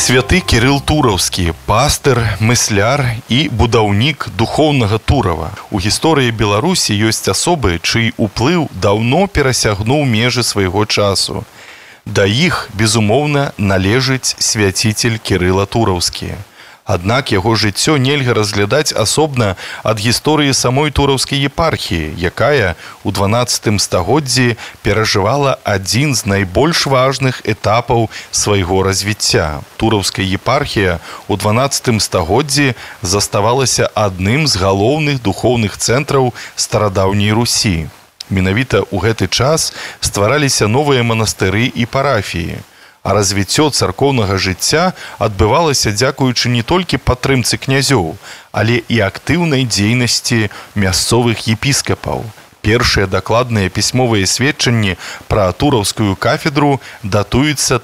Святы Кірыл Тураўскі, пастыр, мысляр і будаўнік духоўнага Турава. У гісторыі Беларусі ёсць асобы, чый уплыў даўно перасягнуў межы свайго часу. Да іх, безумоўна, належыць свяціцель Кірыла Тураўскі. Аднак яго жыццё нельга разглядаць асобна ад гісторыі самой Тураўскай епархіі, якая ў 12 стагоддзі перажывала адзін з найбольш важных этапаў свайго развіцця. Тураўская епархія ў 12 стагоддзі заставалася адным з галоўных духоўных цэнтраў старадаўняй Русі. Менавіта ў гэты час ствараліся новыя манастыры і парафіі. А развіццё царкоўнага жыцця адбывалася дзякуючы не толькі падтрымцы князёў, але і актыўнай дзейнасці мясцовых епіскапаў. Першыя дакладныя пісьмовыя сведчанні пра Тураўскую кафедру датуюцца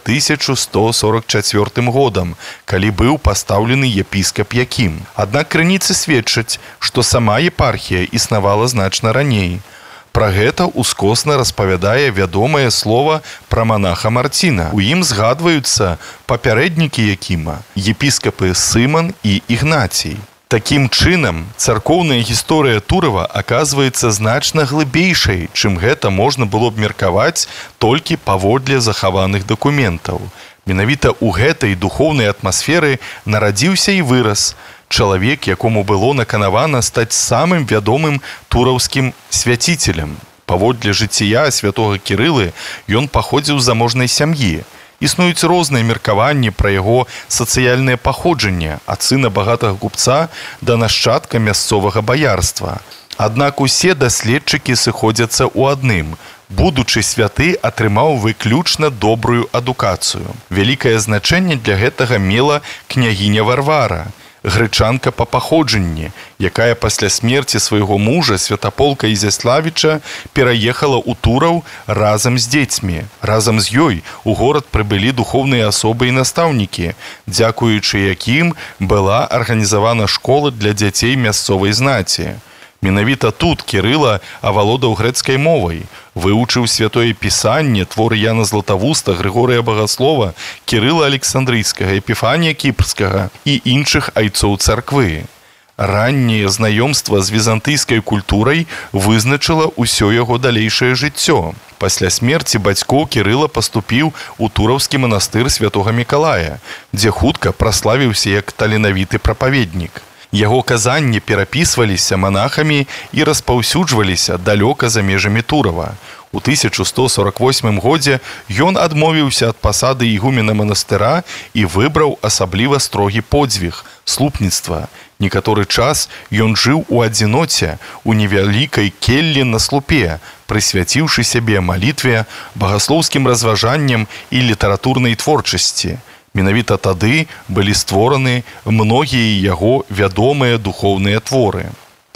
1144 годам, калі быў пастаўлены епіскап Якім. Аднак крыніцы сведчаць, што сама епархія існавала значна раней. Пра гэта ускосна распавядае вядомае слова пра манаха Марціна. У ім згадваюцца папярэднікі Якіма, епіскапы Сыман і Ігнацій. Такім чынам, царкоўная гісторыя Турава аказваецца значна глыбейшай, чым гэта можна было б меркаваць толькі паводле захаваных дакументаў. Менавіта ў гэтай духоўнай атмасферы нарадзіўся і вырас чалавек, якому было наканавана стаць самым вядомым тураўскім свяціцелем. Паводле жыцця святога Кірылы ён паходзіў з заможнай сям'і. Існуюць розныя меркаванні пра яго сацыяльнае паходжанне ад сына багатага купца да нашчадка мясцовага баярства. Аднак усе даследчыкі сыходзяцца ў адным – будучы святы атрымаў выключна добрую адукацыю. Вялікае значэнне для гэтага мела княгіня Варвара, грэчанка па паходжанні, якая пасля смерці свайго мужа, Святаполка Ізяславіча, пераехала ў Тураў разам з дзецьмі. Разам з ёй у горад прыбылі духоўныя асобы і настаўнікі, дзякуючы якім была арганізавана школа для дзяцей мясцовай знаці. Менавіта тут Кірыла авалодаў грэцкай мовай, вывучыў святое пісанне, творы Яна Златавуста, Грыгорыя Багаслова, Кірыла Александрыйскага, Епіфанія Кіпрскага і іншых айцоў царквы. Ранняе знаёмства з візантыйскай культурай вызначыла ўсё яго далейшае жыццё. Пасля смерці бацькоў Кірыла паступіў у тураўскі манастыр святога Мікалая, дзе хутка праславіўся як таленавіты прапаведнік. Яго казанні перапісваліся манахамі і распаўсюджваліся далёка за межамі Турава. У 1148 годзе ён адмовіўся ад пасады ігумена манастыра і выбраў асабліва строгі подзвіг – слупніцтва. Некаторы час ён жыў у адзіноце у невялікай келлі на слупе, прысвяціўшы сябе малітве, багаслоўскім разважанням і літаратурнай творчасці. Менавіта тады былі створаны многія яго вядомыя духоўныя творы.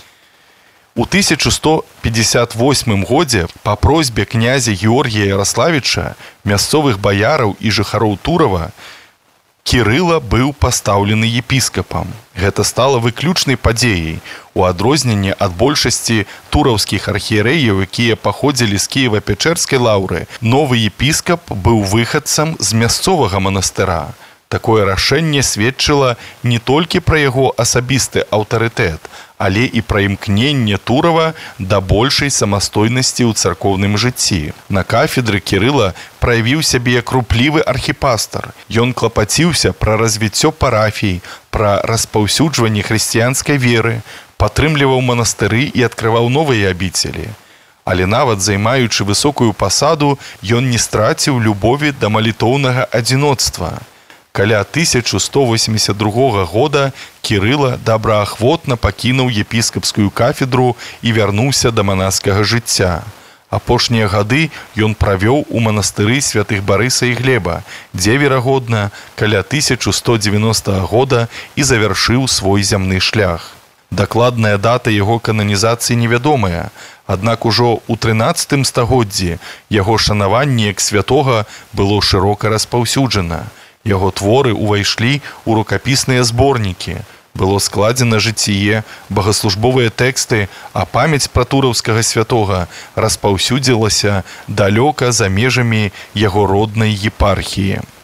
У 1158 годзе па просьбе князя Георгія Яраславіча, мясцовых баяраў і жыхароў Турава, Кірыла быў пастаўлены епіскапам. Гэта стала выключнай падзеяй, у адрозненне ад большасці тураўскіх архіерэяў, якія паходзілі з Кіева-Пячэрскай лаўры, новы епіскап быў выхадцам з мясцовага манастыра. Такое рашэнне сведчыла не толькі пра яго асабісты аўтарытэт, але і пра імкненне Турава да большай самастойнасці ў царкоўным жыцці. На кафедры Кірыла праявіў сябе як руплівы архіпастар. Ён клапаціўся пра развіццё парафій, пра распаўсюджванне хрысціянскай веры, падтрымліваў манастыры і адкрываў новыя абіцелі. Але нават займаючы высокую пасаду, ён не страціў любові да малітоўнага адзіноцтва. Каля 1182 года Кірыла добраахвотна пакінуў епіскапскую кафедру і вярнуўся да манаскага жыцця. Апошнія гады ён правёў у манастыры святых Барыса і Глеба, дзе, верагодна, каля 1190 года і завяршыў свой зямны шлях. Дакладная дата яго кананізацыі невядомая, аднак ужо ў 13 стагоддзі яго шанаванне як святога было шырока распаўсюджана. Яго творы ўвайшлі ў рукапісныя зборнікі. Было складзена жыццє, багаслужбовыя тэксты, а памяць пра тураўскага святога распаўсюдзілася далёка за межамі яго роднай епархіі.